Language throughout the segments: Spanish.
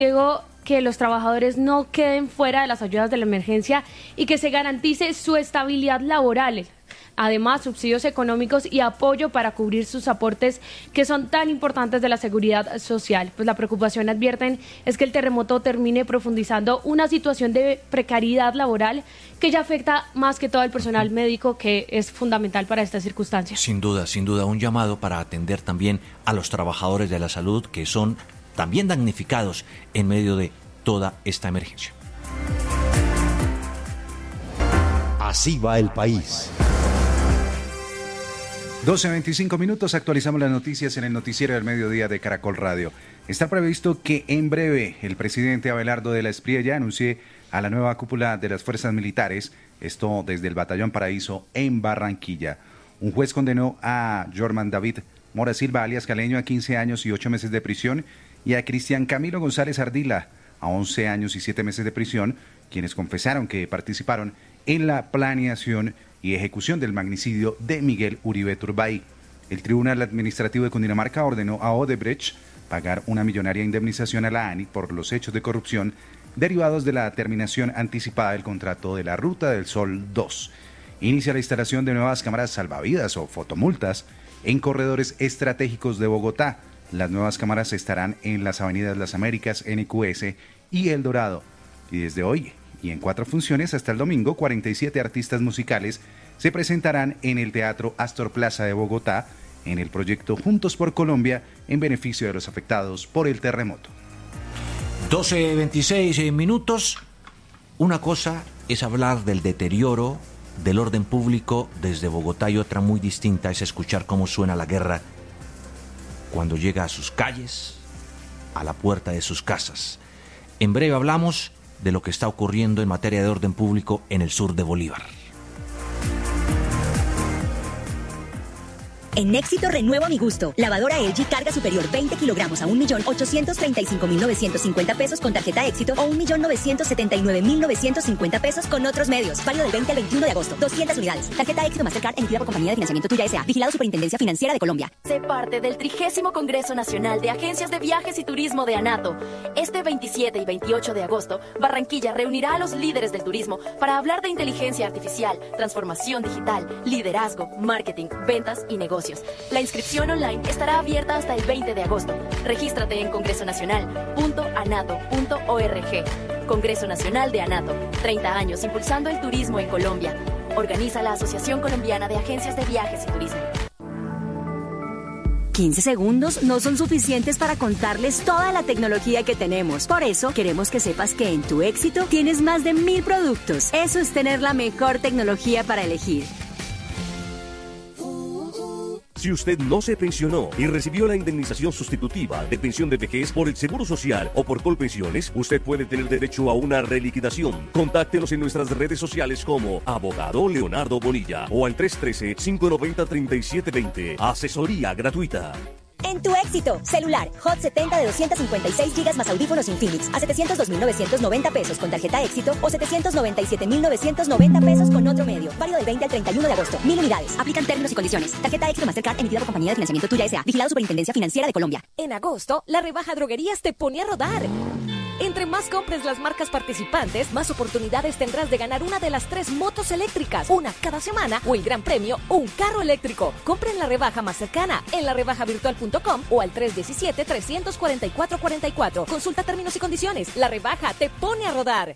Diego, que los trabajadores no queden fuera de las ayudas de la emergencia y que se garantice su estabilidad laboral. Además, subsidios económicos y apoyo para cubrir sus aportes que son tan importantes de la seguridad social. Pues la preocupación, advierten, es que el terremoto termine profundizando una situación de precariedad laboral que ya afecta más que todo al personal médico, que es fundamental para estas circunstancias. Sin duda, un llamado para atender también a los trabajadores de la salud que son también damnificados en medio de toda esta emergencia. Así va el país. 12:25, actualizamos las noticias en el noticiero del mediodía de Caracol Radio. Está previsto que en breve el presidente Abelardo de la Espriella anuncie a la nueva cúpula de las fuerzas militares, esto desde el Batallón Paraíso en Barranquilla. Un juez condenó a Jorman David Mora Silva, alias Caleño, a 15 años y 8 meses de prisión y a Cristian Camilo González Ardila a 11 años y 7 meses de prisión, quienes confesaron que participaron en la planeación y ejecución del magnicidio de Miguel Uribe Turbay. El Tribunal Administrativo de Cundinamarca ordenó a Odebrecht pagar una millonaria indemnización a la ANI por los hechos de corrupción derivados de la terminación anticipada del contrato de la Ruta del Sol 2. Inicia la instalación de nuevas cámaras salvavidas o fotomultas en corredores estratégicos de Bogotá. Las nuevas cámaras estarán en las avenidas Las Américas, NQS y El Dorado. Y desde hoy y en 4 funciones hasta el domingo, 47 artistas musicales se presentarán en el Teatro Astor Plaza de Bogotá en el proyecto Juntos por Colombia en beneficio de los afectados por el terremoto. 12:26. Una cosa es hablar del deterioro del orden público desde Bogotá y otra muy distinta es escuchar cómo suena la guerra cuando llega a sus calles, a la puerta de sus casas. En breve hablamos de lo que está ocurriendo en materia de orden público en el sur de Bolívar. En Éxito renuevo a mi gusto. Lavadora LG carga superior 20 kilogramos a 1.835.950 pesos con tarjeta Éxito o 1.979.950 pesos con otros medios. Válido del 20 al 21 de agosto. 200 unidades. Tarjeta Éxito Mastercard emitida por Compañía de Financiamiento Tuya S.A. Vigilado Superintendencia Financiera de Colombia. Sé parte del 30º Congreso Nacional de Agencias de Viajes y Turismo de ANATO. Este 27 y 28 de agosto, Barranquilla reunirá a los líderes del turismo para hablar de inteligencia artificial, transformación digital, liderazgo, marketing, ventas y negocios. La inscripción online estará abierta hasta el 20 de agosto. Regístrate en congresonacional.anato.org. Congreso Nacional de ANATO. 30 años impulsando el turismo en Colombia. Organiza la Asociación Colombiana de Agencias de Viajes y Turismo. 15 segundos no son suficientes para contarles toda la tecnología que tenemos. Por eso, queremos que sepas que en Tu Éxito tienes más de 1000 productos. Eso es tener la mejor tecnología para elegir. Si usted no se pensionó y recibió la indemnización sustitutiva de pensión de vejez por el Seguro Social o por Colpensiones, usted puede tener derecho a una reliquidación. Contáctenos en nuestras redes sociales como Abogado Leonardo Bonilla o al 313-590-3720. Asesoría gratuita. En Tu Éxito, celular, Hot 70 de 256 GB más audífonos Infinix a 702.990 pesos con tarjeta Éxito o 797.990 pesos con otro medio. Válido del 20 al 31 de agosto. 1000 unidades. Aplican términos y condiciones. Tarjeta Éxito Mastercard emitida por Compañía de Financiamiento Tuya S.A. Vigilado Superintendencia Financiera de Colombia. En agosto, la rebaja Droguerías te pone a rodar. Entre más compres las marcas participantes, más oportunidades tendrás de ganar una de las 3 motos eléctricas, una cada semana, o el gran premio, un carro eléctrico. Compra en la rebaja más cercana, en larebajavirtual.com o al 317-344-44. Consulta términos y condiciones. La rebaja te pone a rodar.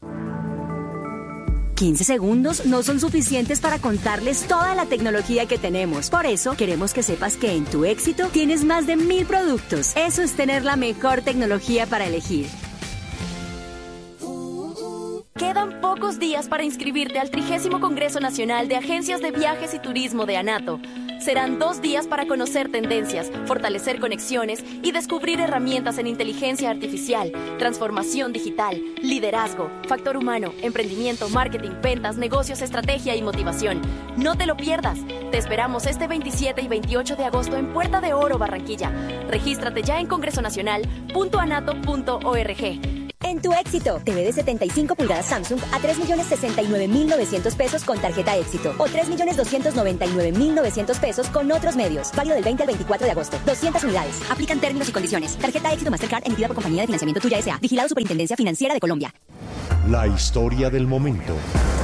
15 segundos no son suficientes para contarles toda la tecnología que tenemos. Por eso, queremos que sepas que en Tu Éxito tienes más de 1000 productos. Eso es tener la mejor tecnología para elegir. Quedan pocos días para inscribirte al 30º Congreso Nacional de Agencias de Viajes y Turismo de ANATO. Serán 2 días para conocer tendencias, fortalecer conexiones y descubrir herramientas en inteligencia artificial, transformación digital, liderazgo, factor humano, emprendimiento, marketing, ventas, negocios, estrategia y motivación. No te lo pierdas. Te esperamos este 27 y 28 de agosto en Puerta de Oro, Barranquilla. Regístrate ya en congresonacional.anato.org. En Tu Éxito, TV de 75 pulgadas Samsung a 3.069.900 pesos con tarjeta Éxito o 3.299.900 pesos con otros medios. Válido del 20 al 24 de agosto. 200 unidades. Aplican términos y condiciones. Tarjeta Éxito Mastercard emitida por Compañía de Financiamiento Tuya S.A. Vigilado Superintendencia Financiera de Colombia. La historia del momento.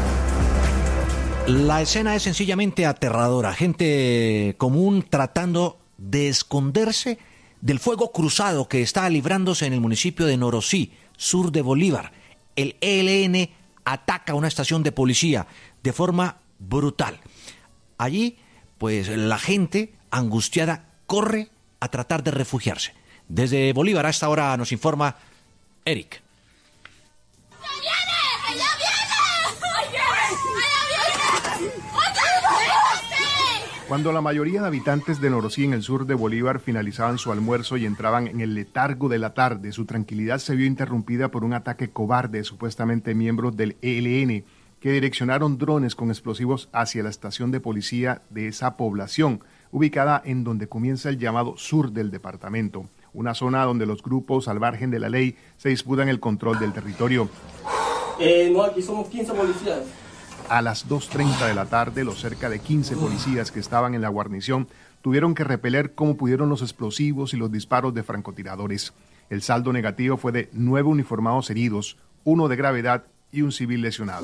La escena es sencillamente aterradora. Gente común tratando de esconderse del fuego cruzado que está librándose en el municipio de Norosí, sur de Bolívar. El ELN ataca una estación de policía de forma brutal. Allí, pues la gente angustiada corre a tratar de refugiarse. Desde Bolívar a esta hora nos informa Eric. Cuando la mayoría de habitantes de Norosí en el sur de Bolívar finalizaban su almuerzo y entraban en el letargo de la tarde, su tranquilidad se vio interrumpida por un ataque cobarde de supuestamente miembros del ELN que direccionaron drones con explosivos hacia la estación de policía de esa población, ubicada en donde comienza el llamado sur del departamento, una zona donde los grupos al margen de la ley se disputan el control del territorio. No, aquí somos 15 policías. A las 2:30 de la tarde, los cerca de 15 policías que estaban en la guarnición tuvieron que repeler como pudieron los explosivos y los disparos de francotiradores. El saldo negativo fue de 9 uniformados heridos, 1 de gravedad y un civil lesionado.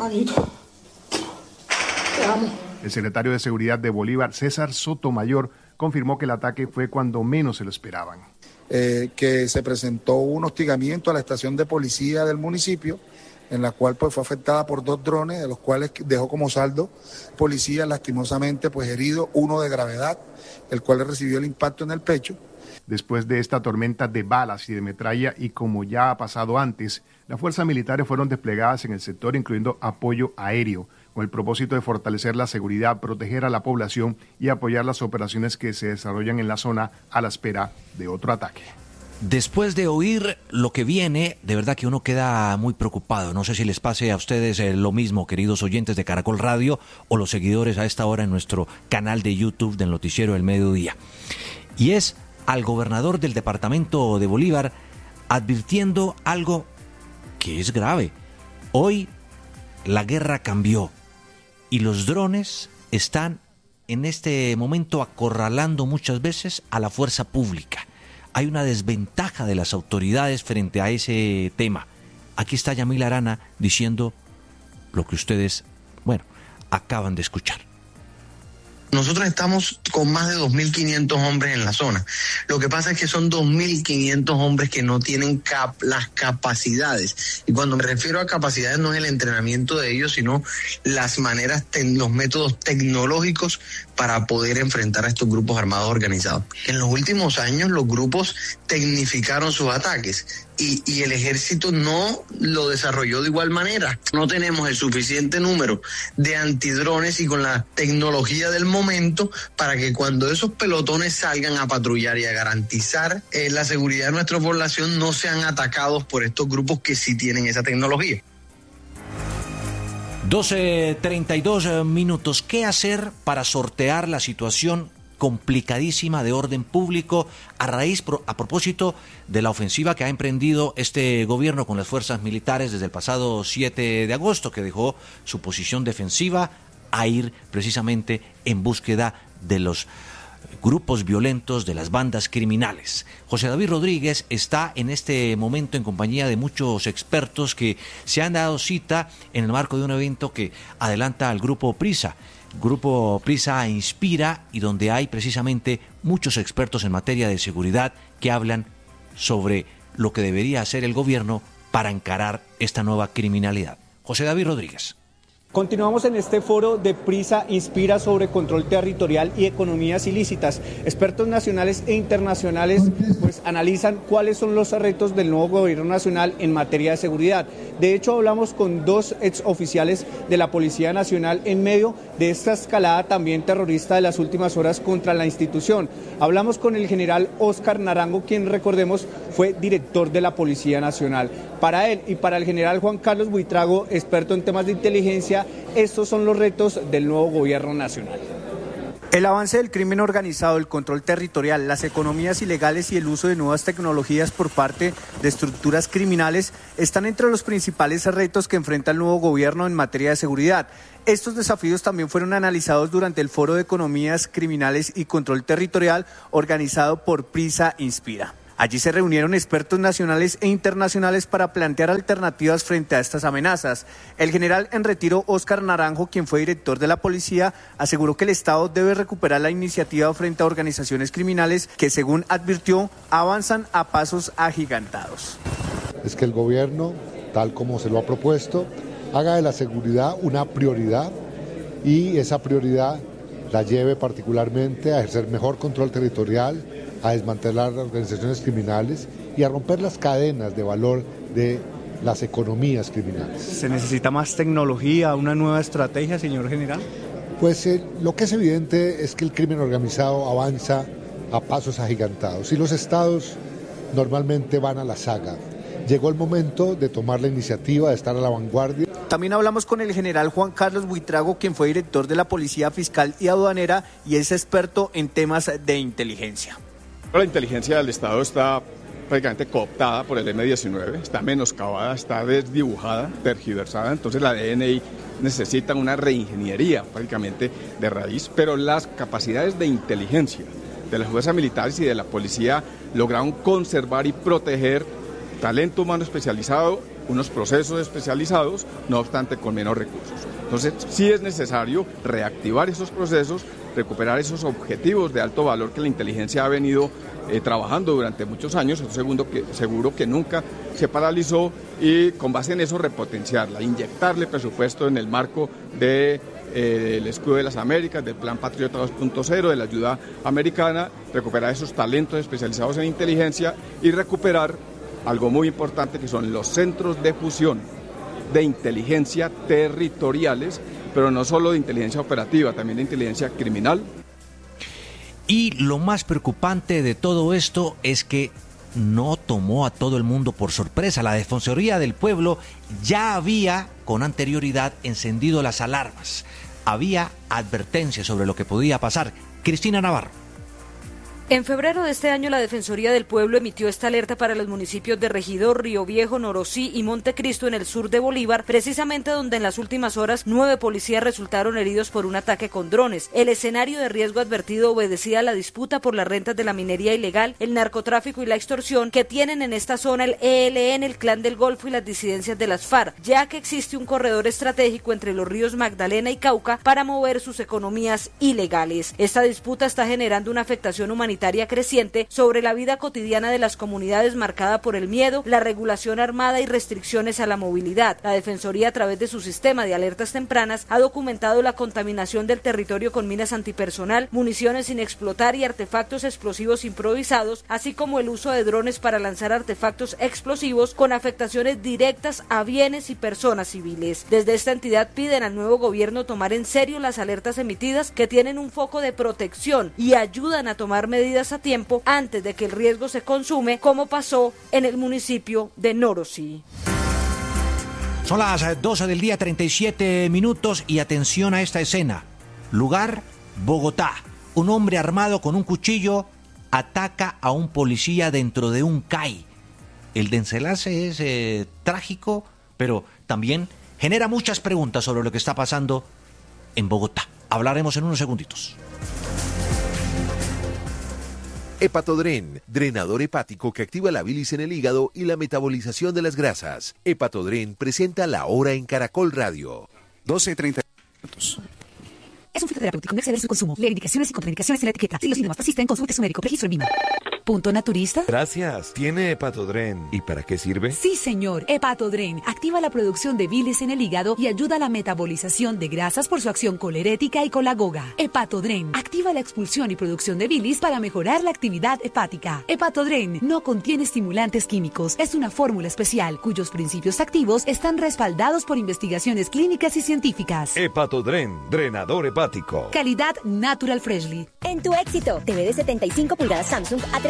El secretario de Seguridad de Bolívar, César Sotomayor, confirmó que el ataque fue cuando menos se lo esperaban. Que se presentó un hostigamiento a la estación de policía del municipio, en la cual pues fue afectada por 2 drones, de los cuales dejó como saldo policías lastimosamente pues herido, 1 de gravedad, el cual recibió el impacto en el pecho. Después de esta tormenta de balas y de metralla, y como ya ha pasado antes, las fuerzas militares fueron desplegadas en el sector, incluyendo apoyo aéreo, con el propósito de fortalecer la seguridad, proteger a la población y apoyar las operaciones que se desarrollan en la zona a la espera de otro ataque. Después de oír lo que viene, de verdad que uno queda muy preocupado. No sé si les pase a ustedes lo mismo, queridos oyentes de Caracol Radio o los seguidores a esta hora en nuestro canal de YouTube del Noticiero del Mediodía. Y es al gobernador del departamento de Bolívar advirtiendo algo que es grave. Hoy la guerra cambió y los drones están en este momento acorralando muchas veces a la fuerza pública. Hay una desventaja de las autoridades frente a ese tema. Aquí está Yamila Arana diciendo lo que ustedes, acaban de escuchar. Nosotros estamos con más de 2.500 hombres en la zona. Lo que pasa es que son 2.500 hombres que no tienen las capacidades. Y cuando me refiero a capacidades no es el entrenamiento de ellos, sino las maneras, los métodos tecnológicos para poder enfrentar a estos grupos armados organizados. En los últimos años los grupos tecnificaron sus ataques y el ejército no lo desarrolló de igual manera. No tenemos el suficiente número de antidrones y con la tecnología del momento para que cuando esos pelotones salgan a patrullar y a garantizar la seguridad de nuestra población no sean atacados por estos grupos que sí tienen esa tecnología. 12:32 minutos. ¿Qué hacer para sortear la situación complicadísima de orden público a propósito de la ofensiva que ha emprendido este gobierno con las fuerzas militares desde el pasado 7 de agosto, que dejó su posición defensiva a ir precisamente en búsqueda de los grupos violentos, de las bandas criminales? José David Rodríguez está en este momento en compañía de muchos expertos que se han dado cita en el marco de un evento que adelanta al Grupo Prisa. Grupo Prisa Inspira, y donde hay precisamente muchos expertos en materia de seguridad que hablan sobre lo que debería hacer el gobierno para encarar esta nueva criminalidad. José David Rodríguez. Continuamos en este foro de Prisa Inspira sobre control territorial y economías ilícitas. Expertos nacionales e internacionales pues analizan cuáles son los retos del nuevo gobierno nacional en materia de seguridad. De hecho, hablamos con 2 exoficiales de la Policía Nacional en medio de esta escalada también terrorista de las últimas horas contra la institución. Hablamos con el general Óscar Naranjo, quien, recordemos, fue director de la Policía Nacional. Para él y para el general Juan Carlos Buitrago, experto en temas de inteligencia, estos son los retos del nuevo gobierno nacional. El avance del crimen organizado, el control territorial, las economías ilegales y el uso de nuevas tecnologías por parte de estructuras criminales están entre los principales retos que enfrenta el nuevo gobierno en materia de seguridad. Estos desafíos también fueron analizados durante el Foro de Economías Criminales y Control Territorial organizado por Prisa Inspira. Allí se reunieron expertos nacionales e internacionales para plantear alternativas frente a estas amenazas. El general en retiro Óscar Naranjo, quien fue director de la policía, aseguró que el Estado debe recuperar la iniciativa frente a organizaciones criminales que, según advirtió, avanzan a pasos agigantados. Es que el gobierno, tal como se lo ha propuesto, haga de la seguridad una prioridad y esa prioridad la lleve particularmente a ejercer mejor control territorial, a desmantelar las organizaciones criminales y a romper las cadenas de valor de las economías criminales. ¿Se necesita más tecnología, una nueva estrategia, señor general? Pues lo que es evidente es que el crimen organizado avanza a pasos agigantados y los estados normalmente van a la saga. Llegó el momento de tomar la iniciativa, de estar a la vanguardia. También hablamos con el general Juan Carlos Buitrago, quien fue director de la Policía Fiscal y Aduanera y es experto en temas de inteligencia. La inteligencia del Estado está prácticamente cooptada por el M-19, está menoscabada, está desdibujada, tergiversada, entonces la DNI necesita una reingeniería prácticamente de raíz, pero las capacidades de inteligencia de las fuerzas militares y de la policía lograron conservar y proteger talento humano especializado, unos procesos especializados, no obstante con menos recursos. Entonces sí es necesario reactivar esos procesos, recuperar esos objetivos de alto valor que la inteligencia ha venido trabajando durante muchos años, seguro que nunca se paralizó, y con base en eso repotenciarla, inyectarle presupuesto en el marco del Escudo de las Américas, del Plan Patriota 2.0, de la ayuda americana, recuperar esos talentos especializados en inteligencia y recuperar algo muy importante que son los centros de fusión de inteligencia territoriales, pero no solo de inteligencia operativa, también de inteligencia criminal. Y lo más preocupante de todo esto es que no tomó a todo el mundo por sorpresa. La Defensoría del Pueblo ya había con anterioridad encendido las alarmas. Había advertencias sobre lo que podía pasar. Cristina Navarro. En febrero de este año, la Defensoría del Pueblo emitió esta alerta para los municipios de Regidor, Río Viejo, Norosí y Montecristo en el sur de Bolívar, precisamente donde en las últimas horas 9 policías resultaron heridos por un ataque con drones. El escenario de riesgo advertido obedecía a la disputa por las rentas de la minería ilegal, el narcotráfico y la extorsión que tienen en esta zona el ELN, el Clan del Golfo y las disidencias de las FARC, ya que existe un corredor estratégico entre los ríos Magdalena y Cauca para mover sus economías ilegales. Esta disputa está generando una afectación humanitaria creciente sobre la vida cotidiana de las comunidades marcada por el miedo, la regulación armada y restricciones a la movilidad. La Defensoría, a través de su sistema de alertas tempranas, ha documentado la contaminación del territorio con minas antipersonal, municiones sin explotar y artefactos explosivos improvisados, así como el uso de drones para lanzar artefactos explosivos con afectaciones directas a bienes y personas civiles. Desde esta entidad piden al nuevo gobierno tomar en serio las alertas emitidas, que tienen un foco de protección y ayudan a tomar medidas a tiempo antes de que el riesgo se consume, como pasó en el municipio de Norosí. Son las 12 del día, 37 minutos, y atención a esta escena. Lugar, Bogotá. Un hombre armado con un cuchillo ataca a un policía dentro de un CAI. El desenlace es trágico, pero también genera muchas preguntas sobre lo que está pasando en Bogotá. Hablaremos en unos segunditos. Hepatodren, drenador hepático que activa la bilis en el hígado y la metabolización de las grasas. Hepatodren presenta La Hora en Caracol Radio. 12:30 minutos. Es un fitoterapéutico, no exceder su consumo. Leer indicaciones y contraindicaciones en la etiqueta. Si los síntomas persisten, consulte a su médico. Registro en VIMA. ¿Punto naturista? Gracias. ¿Tiene Hepatodren? ¿Y para qué sirve? Sí, señor. Hepatodren activa la producción de bilis en el hígado y ayuda a la metabolización de grasas por su acción colerética y colagoga. Hepatodren activa la expulsión y producción de bilis para mejorar la actividad hepática. Hepatodren no contiene estimulantes químicos. Es una fórmula especial cuyos principios activos están respaldados por investigaciones clínicas y científicas. Hepatodren, drenador hepático. Calidad Natural Freshly. En tu éxito, TV de 75 pulgadas Samsung a 3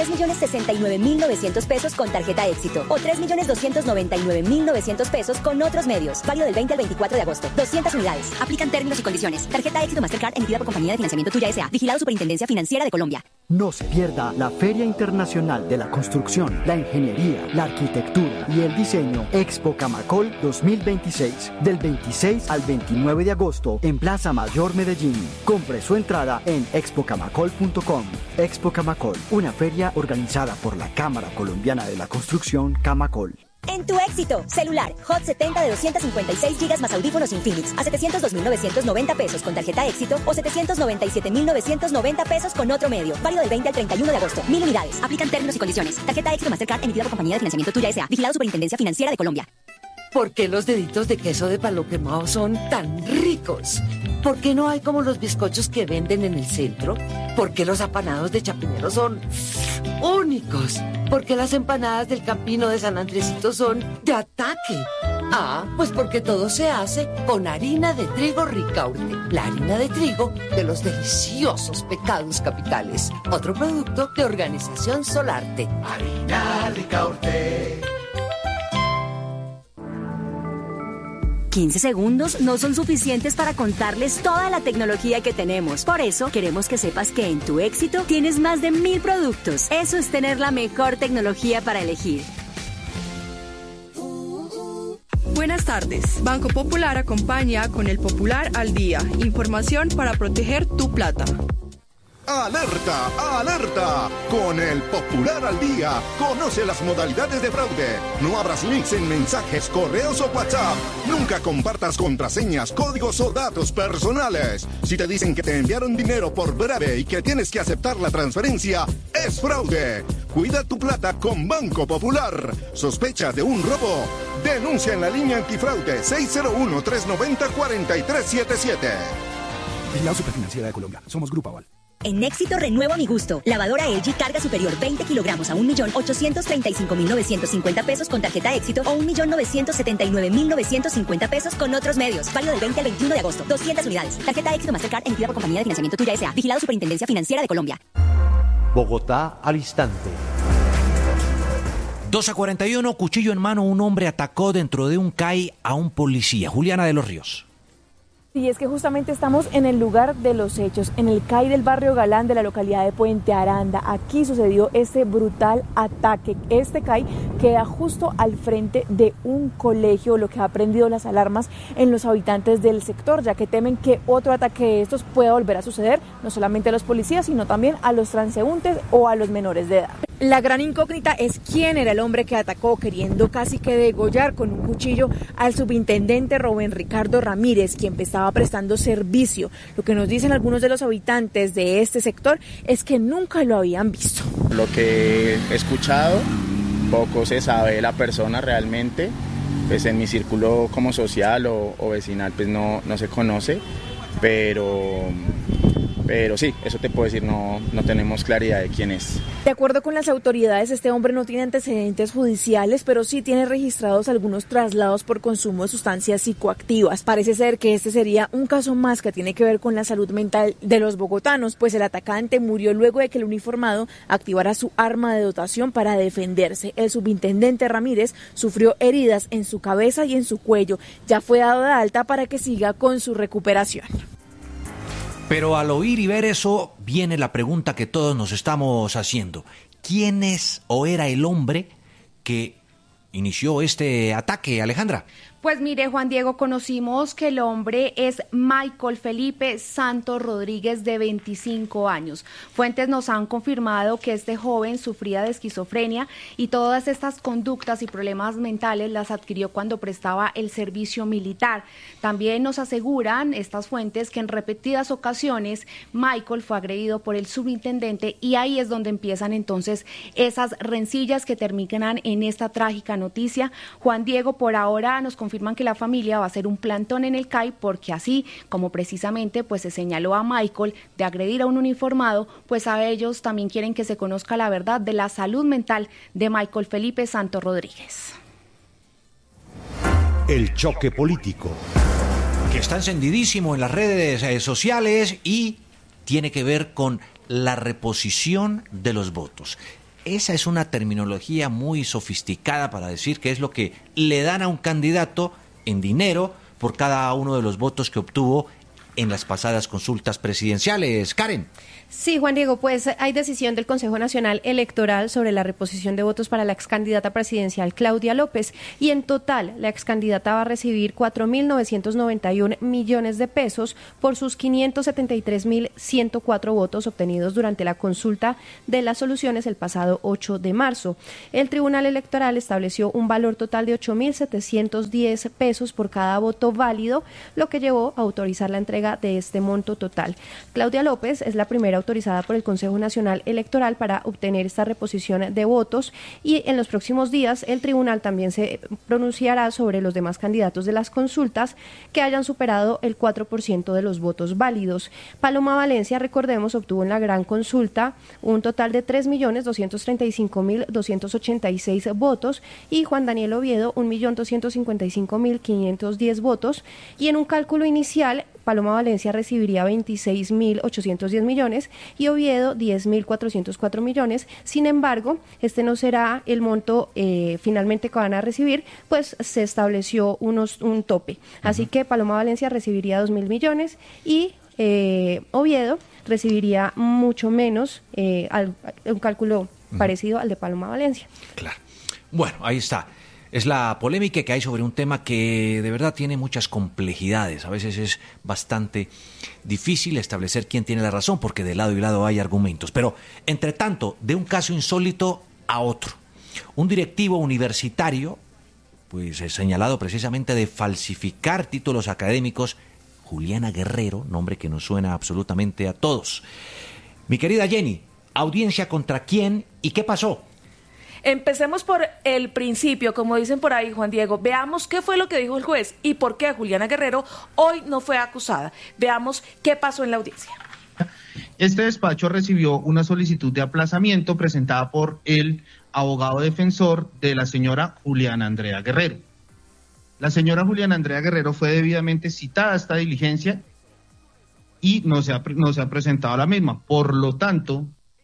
3.069.900 pesos con tarjeta Éxito o 3.299.900 pesos con otros medios. Válido del 20 al 24 de agosto. 200 unidades. Aplican términos y condiciones. Tarjeta Éxito Mastercard emitida por Compañía de Financiamiento Tuya S.A. Vigilado Superintendencia Financiera de Colombia. No se pierda la Feria Internacional de la Construcción, la Ingeniería, la Arquitectura y el Diseño Expo Camacol 2026, del 26 al 29 de agosto en Plaza Mayor Medellín. Compre su entrada en expocamacol.com. Expo Camacol, una feria organizada por la Cámara Colombiana de la Construcción Camacol. En tu Éxito, celular, Hot 70 de 256 GB más audífonos Infinix a 702.990 pesos con tarjeta Éxito o 797.990 pesos con otro medio. Válido del 20 al 31 de agosto. 1.000 unidades. Aplican términos y condiciones. Tarjeta Éxito Mastercard emitida por Compañía de Financiamiento Tuya S.A. Vigilado Superintendencia Financiera de Colombia. ¿Por qué los deditos de queso de palo quemado son tan ricos? ¿Por qué no hay como los bizcochos que venden en el centro? ¿Por qué los apanados de Chapinero son únicos? ¿Por qué las empanadas del Campino de San Andresito son de Ataque? Pues porque todo se hace con harina de trigo Ricaurte, la harina de trigo de los deliciosos Pecados Capitales. Otro producto de Organización Solarte. Harina Ricaurte. 15 segundos no son suficientes para contarles toda la tecnología que tenemos. Por eso, queremos que sepas que en tu Éxito tienes más de 1.000 productos. Eso es tener la mejor tecnología para elegir. Buenas tardes. Banco Popular acompaña con el Popular al Día. Información para proteger tu plata. ¡Alerta! ¡Alerta! Con el Popular al Día, conoce las modalidades de fraude. No abras links en mensajes, correos o WhatsApp. Nunca compartas contraseñas, códigos o datos personales. Si te dicen que te enviaron dinero por breve y que tienes que aceptar la transferencia, es fraude. Cuida tu plata con Banco Popular. ¿Sospechas de un robo? Denuncia en la línea antifraude 601-390-4377. La Superfinanciera de Colombia. Somos Grupo Aval. En Éxito renuevo a mi gusto. Lavadora LG carga superior 20 kilogramos a 1.835.950 pesos con tarjeta Éxito o 1.979.950 pesos con otros medios. Válido del 20 al 21 de agosto. 200 unidades. Tarjeta Éxito Mastercard emitida por Compañía de Financiamiento Tuya S.A. Vigilado Superintendencia Financiera de Colombia. Bogotá al instante. 2:41, cuchillo en mano, un hombre atacó dentro de un CAI a un policía. Juliana de los Ríos. Y es que justamente estamos en el lugar de los hechos, en el CAI del barrio Galán de la localidad de Puente Aranda. Aquí sucedió este brutal ataque. Este CAI queda justo al frente de un colegio, lo que ha prendido las alarmas en los habitantes del sector, ya que temen que otro ataque de estos pueda volver a suceder, no solamente a los policías, sino también a los transeúntes o a los menores de edad. La gran incógnita es quién era el hombre que atacó, queriendo casi que degollar con un cuchillo al subintendente Rubén Ricardo Ramírez, quien estaba prestando servicio. Lo que nos dicen algunos de los habitantes de este sector es que nunca lo habían visto. Lo que he escuchado, poco se sabe de la persona realmente, pues en mi círculo como social o vecinal pues no se conoce, pero sí, eso te puedo decir, no tenemos claridad de quién es. De acuerdo con las autoridades, este hombre no tiene antecedentes judiciales, pero sí tiene registrados algunos traslados por consumo de sustancias psicoactivas. Parece ser que este sería un caso más que tiene que ver con la salud mental de los bogotanos, pues el atacante murió luego de que el uniformado activara su arma de dotación para defenderse. El subintendente Ramírez sufrió heridas en su cabeza y en su cuello. Ya fue dado de alta para que siga con su recuperación. Pero al oír y ver eso, viene la pregunta que todos nos estamos haciendo. ¿Quién es o era el hombre que inició este ataque, Alejandra? Pues mire, Juan Diego, conocimos que el hombre es Michael Felipe Santos Rodríguez, de 25 años. Fuentes nos han confirmado que este joven sufría de esquizofrenia y todas estas conductas y problemas mentales las adquirió cuando prestaba el servicio militar. También nos aseguran estas fuentes que en repetidas ocasiones Michael fue agredido por el subintendente y ahí es donde empiezan entonces esas rencillas que terminan en esta trágica noticia. Juan Diego, por ahora nos confirman que la familia va a hacer un plantón en el CAI porque así como precisamente pues se señaló a Michael de agredir a un uniformado, pues a ellos también quieren que se conozca la verdad de la salud mental de Michael Felipe Santos Rodríguez. El choque político, que está encendidísimo en las redes sociales y tiene que ver con la reposición de los votos. esa es una terminología muy sofisticada para decir que es lo que le dan a un candidato en dinero por cada uno de los votos que obtuvo en las pasadas consultas presidenciales. Karen. Sí, Juan Diego, pues hay decisión del Consejo Nacional Electoral sobre la reposición de votos para la excandidata presidencial Claudia López, y en total la excandidata va a recibir 4.991 millones de pesos por sus 573.104 votos obtenidos durante la consulta de las soluciones el pasado 8 de marzo. El Tribunal Electoral estableció un valor total de 8.710 pesos por cada voto válido, lo que llevó a autorizar la entrega de este monto total. Claudia López es la primera autorizada por el Consejo Nacional Electoral para obtener esta reposición de votos, y en los próximos días el tribunal también se pronunciará sobre los demás candidatos de las consultas que hayan superado el 4% de los votos válidos. Paloma Valencia, recordemos, obtuvo en la gran consulta un total de 3.235.286 votos y Juan Daniel Oviedo 1.255.510 votos, y en un cálculo inicial Paloma Valencia recibiría 26.810 millones y Oviedo 10.404 millones. Sin embargo, este no será el monto finalmente que van a recibir, pues se estableció un tope. Así que Paloma Valencia recibiría 2.000 millones y Oviedo recibiría mucho menos, un cálculo parecido al de Paloma Valencia. Claro. Bueno, ahí está. Es la polémica que hay sobre un tema que de verdad tiene muchas complejidades. A veces es bastante difícil establecer quién tiene la razón, porque de lado y lado hay argumentos. Pero, entre tanto, de un caso insólito a otro. Un directivo universitario, pues es señalado precisamente de falsificar títulos académicos. Juliana Guerrero, nombre que nos suena absolutamente a todos. Mi querida Jenny, ¿audiencia contra quién y qué pasó? Empecemos por el principio, como dicen por ahí, Juan Diego. Veamos qué fue lo que dijo el juez y por qué Juliana Guerrero hoy no fue acusada. Veamos qué pasó en la audiencia. Este despacho recibió una solicitud de aplazamiento presentada por el abogado defensor de la señora Juliana Andrea Guerrero. La señora Juliana Andrea Guerrero fue debidamente citada a esta diligencia y no se ha presentado a la misma. Por lo tanto,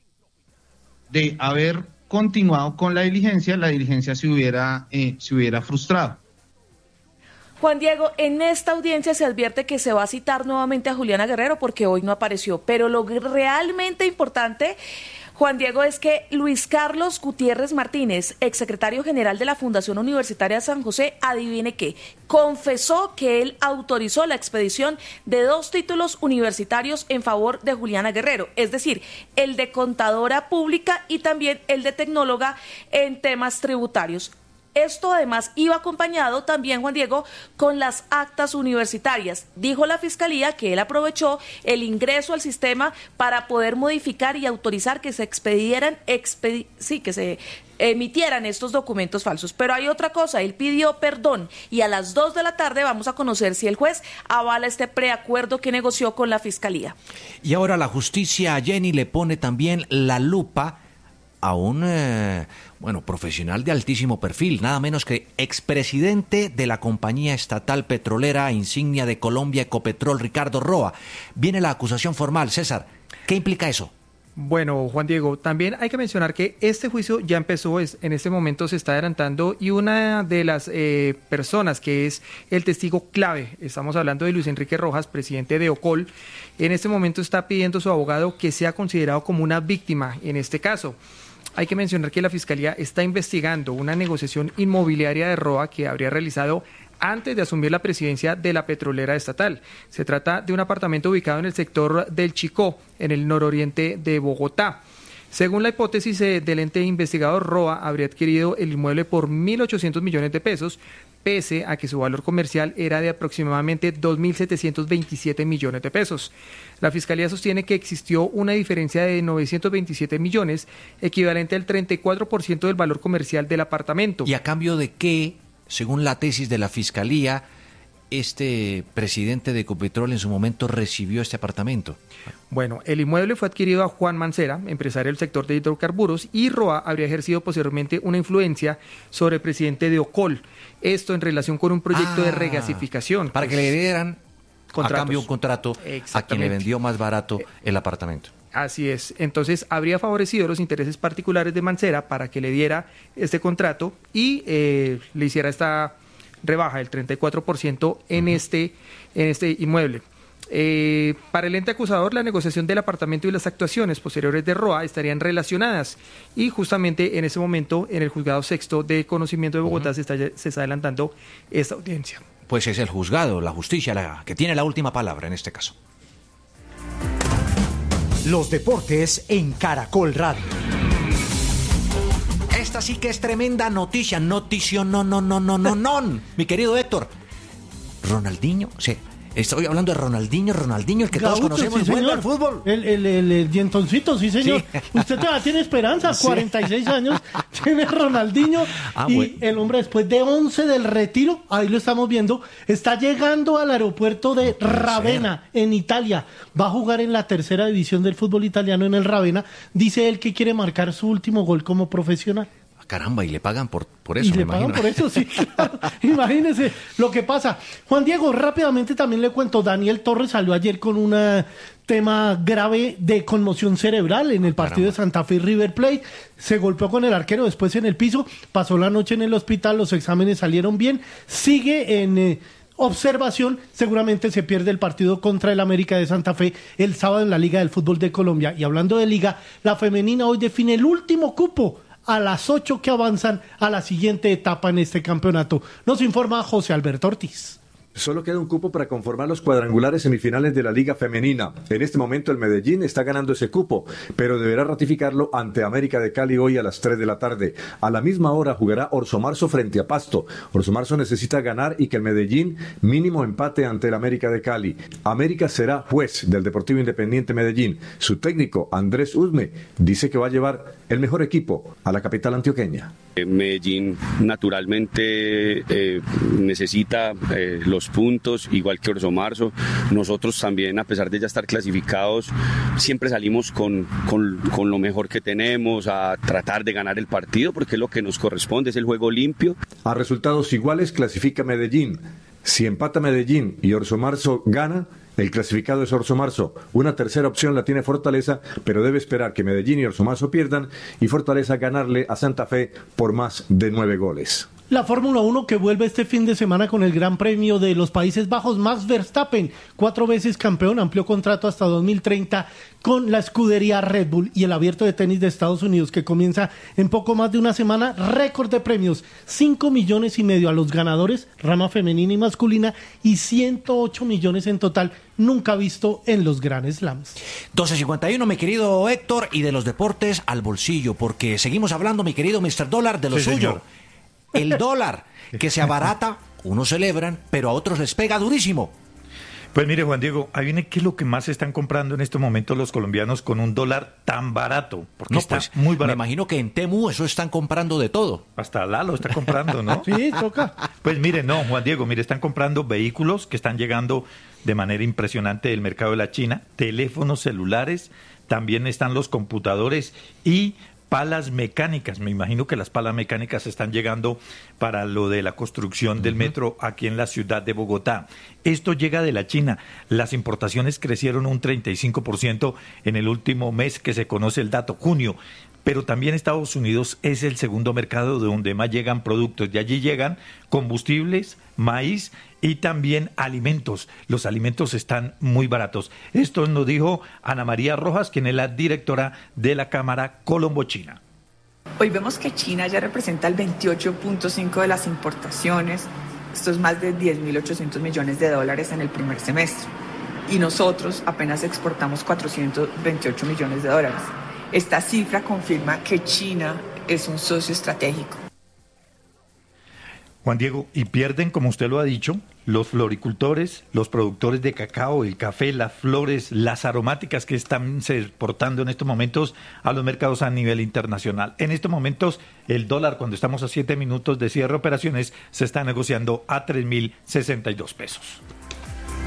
de haber continuado con la diligencia se hubiera frustrado. Juan Diego, en esta audiencia se advierte que se va a citar nuevamente a Juliana Guerrero porque hoy no apareció, pero lo realmente importante, Juan Diego, es que Luis Carlos Gutiérrez Martínez, exsecretario general de la Fundación Universitaria San José, adivine qué, confesó que él autorizó la expedición de 2 títulos universitarios en favor de Juliana Guerrero, es decir, el de contadora pública y también el de tecnóloga en temas tributarios. Esto además iba acompañado también, Juan Diego, con las actas universitarias. Dijo la Fiscalía que él aprovechó el ingreso al sistema para poder modificar y autorizar que se emitieran estos documentos falsos. Pero hay otra cosa, él pidió perdón y a las 2 de la tarde vamos a conocer si el juez avala este preacuerdo que negoció con la Fiscalía. Y ahora la justicia, Jenny, le pone también la lupa a un profesional de altísimo perfil, nada menos que expresidente de la compañía estatal petrolera insignia de Colombia, Ecopetrol, Ricardo Roa. Viene la acusación formal. César, ¿qué implica eso? Bueno, Juan Diego, también hay que mencionar que este juicio ya empezó, en este momento se está adelantando, y una de las personas que es el testigo clave, estamos hablando de Luis Enrique Rojas, presidente de OCOL, en este momento está pidiendo a su abogado que sea considerado como una víctima en este caso. Hay que mencionar que la Fiscalía está investigando una negociación inmobiliaria de Roa que habría realizado antes de asumir la presidencia de la petrolera estatal. Se trata de un apartamento ubicado en el sector del Chicó, en el nororiente de Bogotá. Según la hipótesis del ente investigador, Roa habría adquirido el inmueble por 1.800 millones de pesos, pese a que su valor comercial era de aproximadamente 2.727 millones de pesos. La Fiscalía sostiene que existió una diferencia de 927 millones, equivalente al 34% del valor comercial del apartamento. ¿Y a cambio de qué, según la tesis de la Fiscalía, este presidente de Ecopetrol en su momento recibió este apartamento? Bueno, el inmueble fue adquirido a Juan Mancera, empresario del sector de hidrocarburos, y Roa habría ejercido posteriormente una influencia sobre el presidente de OCOL. Esto en relación con un proyecto de regasificación. Para que le dieran a cambio un contrato a quien le vendió más barato el apartamento. Así es. Entonces, habría favorecido los intereses particulares de Mancera para que le diera este contrato y le hiciera esta rebaja del 34% en este inmueble. Para el ente acusador, la negociación del apartamento y las actuaciones posteriores de Roa estarían relacionadas y justamente en ese momento en el juzgado sexto de conocimiento de Bogotá se está adelantando esta audiencia. Pues es el juzgado, la justicia, la que tiene la última palabra en este caso. Los deportes en Caracol Radio. Esta sí que es tremenda noticia, no. Mi querido Héctor, Ronaldinho, sí. Estoy hablando de Ronaldinho, el que todos conocemos, sí, vuelve al fútbol. El dientoncito, sí, señor. Sí. Usted todavía tiene esperanza, 46 años, tiene Ronaldinho. Y el hombre, después de 11 del retiro, ahí lo estamos viendo, está llegando al aeropuerto de Ravenna, en Italia. Va a jugar en la tercera división del fútbol italiano en el Ravenna. Dice él que quiere marcar su último gol como profesional. Caramba, y le pagan por eso, me imagino. Pagan por eso, sí, claro. Imagínese lo que pasa. Juan Diego, rápidamente también le cuento, Daniel Torres salió ayer con un tema grave de conmoción cerebral en el partido de Santa Fe y River Plate. Se golpeó con el arquero, después en el piso, pasó la noche en el hospital, los exámenes salieron bien, sigue en observación, seguramente se pierde el partido contra el América de Santa Fe el sábado en la Liga del Fútbol de Colombia. Y hablando de Liga, la femenina hoy define el último cupo a las 8 que avanzan a la siguiente etapa en este campeonato. Nos informa José Alberto Ortiz. Solo queda un cupo para conformar los cuadrangulares semifinales de la Liga Femenina. En este momento el Medellín está ganando ese cupo, pero deberá ratificarlo ante América de Cali hoy a las 3 de la tarde. A la misma hora jugará Orso Marzo frente a Pasto. Orso Marzo necesita ganar y que el Medellín mínimo empate ante el América de Cali. América será juez del Deportivo Independiente Medellín. Su técnico, Andrés Usme, dice que va a llevar el mejor equipo a la capital antioqueña. Medellín naturalmente necesita los puntos, igual que Orso Marzo. Nosotros también, a pesar de ya estar clasificados, siempre salimos con lo mejor que tenemos, a tratar de ganar el partido, porque es lo que nos corresponde, es el juego limpio. A resultados iguales clasifica Medellín. Si empata Medellín y Orso Marzo gana, el clasificado es Orso Marzo. Una tercera opción la tiene Fortaleza, pero debe esperar que Medellín y Orso Marzo pierdan y Fortaleza ganarle a Santa Fe por más de 9 goles. La Fórmula 1 que vuelve este fin de semana con el Gran Premio de los Países Bajos. Max Verstappen, 4 veces campeón, amplió contrato hasta 2030 con la escudería Red Bull. Y el Abierto de Tenis de Estados Unidos, que comienza en poco más de una semana, récord de premios, 5,5 millones a los ganadores, rama femenina y masculina, y 108 millones en total, nunca visto en los Grand Slams. 12:51, mi querido Héctor, y de los deportes al bolsillo, porque seguimos hablando, mi querido Mr. Dólar, de lo suyo. Señor. El dólar, que se abarata, unos celebran, pero a otros les pega durísimo. Pues mire, Juan Diego, ahí viene qué es lo que más están comprando en estos momentos los colombianos con un dólar tan barato, porque está muy barato. Me imagino que en Temu eso están comprando de todo. Hasta Lalo está comprando, ¿no? Sí, toca. Pues mire, no, Juan Diego, mire, están comprando vehículos que están llegando de manera impresionante del mercado de la China, teléfonos celulares, también están los computadores y palas mecánicas. Me imagino que las palas mecánicas están llegando para lo de la construcción del metro aquí en la ciudad de Bogotá. Esto llega de la China. Las importaciones crecieron un 35% en el último mes que se conoce el dato, junio. Pero también Estados Unidos es el segundo mercado de donde más llegan productos. De allí llegan combustibles, maíz y también alimentos. Los alimentos están muy baratos. Esto nos dijo Ana María Rojas, quien es la directora de la Cámara Colombo-China. Hoy vemos que China ya representa el 28.5% de las importaciones. Esto es más de 10.800 millones de dólares en el primer semestre. Y nosotros apenas exportamos 428 millones de dólares. Esta cifra confirma que China es un socio estratégico. Juan Diego, y pierden, como usted lo ha dicho, los floricultores, los productores de cacao, el café, las flores, las aromáticas que están se exportando en estos momentos a los mercados a nivel internacional. En estos momentos, el dólar, cuando estamos a 7 minutos de cierre de operaciones, se está negociando a 3.062 pesos.